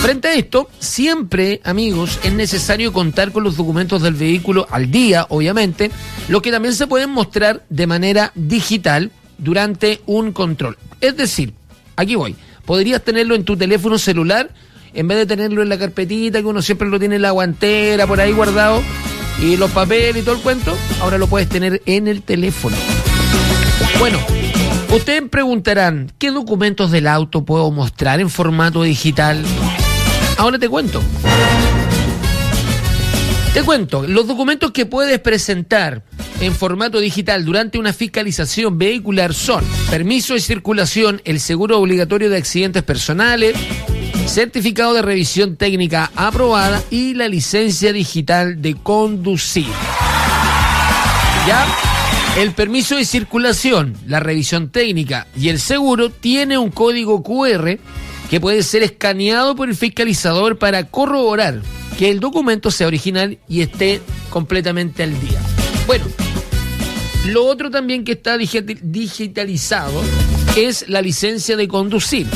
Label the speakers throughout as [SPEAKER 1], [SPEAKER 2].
[SPEAKER 1] Frente a esto, siempre, amigos, es necesario contar con los documentos del vehículo al día, obviamente, lo que también se pueden mostrar de manera digital durante un control. Es decir, aquí voy, podrías tenerlo en tu teléfono celular, en vez de tenerlo en la carpetita, que uno siempre lo tiene en la guantera, por ahí guardado, y los papeles y todo el cuento, ahora lo puedes tener en el teléfono. Bueno, ustedes preguntarán, ¿qué documentos del auto puedo mostrar en formato digital? Ahora te cuento. Los documentos que puedes presentar en formato digital durante una fiscalización vehicular son permiso de circulación, el seguro obligatorio de accidentes personales, certificado de revisión técnica aprobada y la licencia digital de conducir. ¿Ya? El permiso de circulación, la revisión técnica y el seguro tiene un código QR que puede ser escaneado por el fiscalizador para corroborar que el documento sea original y esté completamente al día. Bueno, lo otro también que está digitalizado es la licencia de conducir.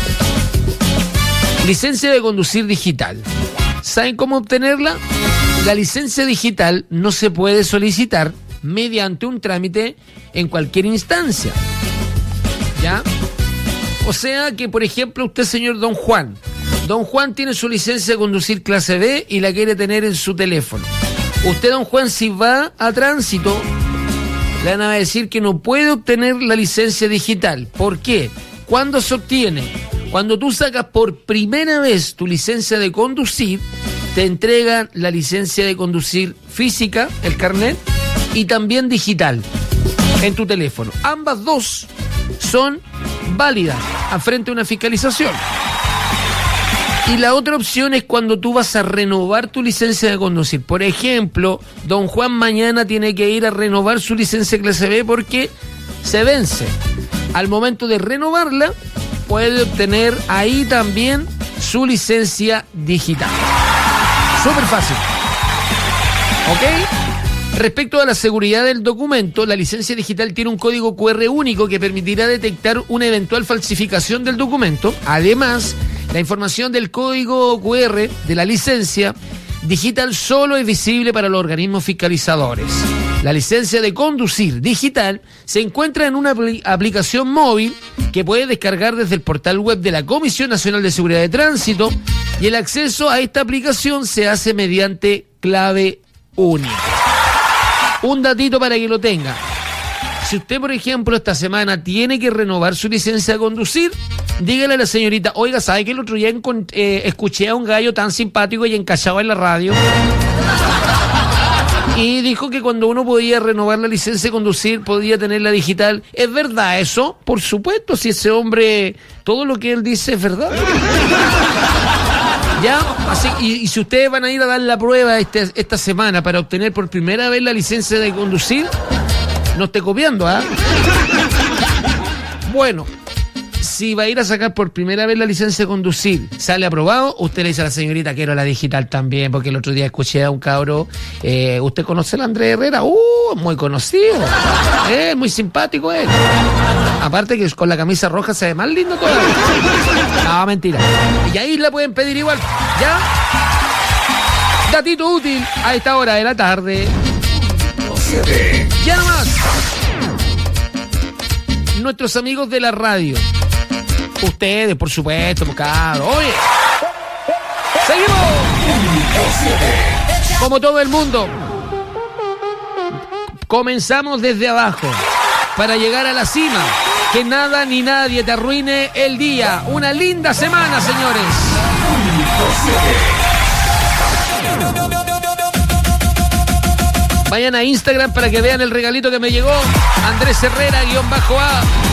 [SPEAKER 1] Licencia de conducir digital. ¿Saben cómo obtenerla? La licencia digital no se puede solicitar mediante un trámite en cualquier instancia. ¿Ya? O sea que, por ejemplo, usted, señor Don Juan tiene su licencia de conducir clase B y la quiere tener en su teléfono. Usted, Don Juan, si va a tránsito, le van a decir que no puede obtener la licencia digital. ¿Por qué? ¿Cuándo se obtiene? Cuando tú sacas por primera vez tu licencia de conducir, te entregan la licencia de conducir física, el carnet, y también digital en tu teléfono. Ambas dos son válidas frente a una fiscalización. Y la otra opción es cuando tú vas a renovar tu licencia de conducir. Por ejemplo, Don Juan mañana tiene que ir a renovar su licencia clase B porque se vence. Al momento de renovarla, puede obtener ahí también su licencia digital. Súper fácil. ¿Ok? Respecto a la seguridad del documento, la licencia digital tiene un código QR único que permitirá detectar una eventual falsificación del documento. Además, la información del código QR de la licencia digital solo es visible para los organismos fiscalizadores. La licencia de conducir digital se encuentra en una aplicación móvil que puede descargar desde el portal web de la Comisión Nacional de Seguridad de Tránsito, y el acceso a esta aplicación se hace mediante clave única. Un datito para que lo tenga. Si usted, por ejemplo, esta semana tiene que renovar su licencia de conducir, dígale a la señorita, oiga, ¿sabe que el otro día escuché a un gallo tan simpático y encachado en la radio? Y dijo que cuando uno podía renovar la licencia de conducir, podía tenerla digital. ¿Es verdad eso? Por supuesto, si ese hombre, todo lo que él dice es verdad. ¿Ya? Así, y si ustedes van a ir a dar la prueba esta semana para obtener por primera vez la licencia de conducir, no esté copiando, ¿ah? Bueno, si va a ir a sacar por primera vez la licencia de conducir, sale aprobado, usted le dice a la señorita, quiero la digital también, porque el otro día escuché a un cabro, ¿usted conoce a Andrés Herrera? Muy conocido, muy simpático él. Aparte que con la camisa roja se ve más lindo todavía. No, mentira. Y ahí la pueden pedir igual, ¿ya? Datito útil a esta hora de la tarde. Ya nomás. Nuestros amigos de la radio. Ustedes, por supuesto, cabros. Oye, seguimos. Como todo el mundo, comenzamos desde abajo para llegar a la cima. Que nada ni nadie te arruine el día. Una linda semana, señores. Vayan a Instagram para que vean el regalito que me llegó. Andrés Herrera _A.